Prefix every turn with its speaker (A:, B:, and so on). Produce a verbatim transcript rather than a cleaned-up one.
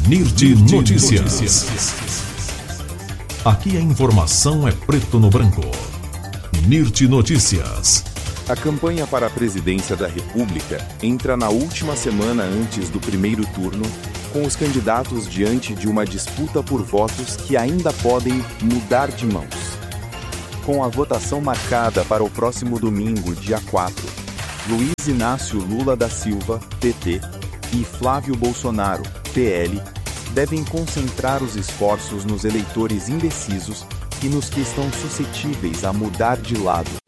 A: Nirti Notícias. Aqui a informação é preto no branco. Nirti Notícias.
B: A campanha para a presidência da República entra na última semana antes do primeiro turno, com os candidatos diante de uma disputa por votos que ainda podem mudar de mãos. Com a votação marcada para o próximo domingo, dia quatro, Luiz Inácio Lula da Silva, P T, e Flávio Bolsonaro, P L, devem concentrar os esforços nos eleitores indecisos e nos que estão suscetíveis a mudar de lado.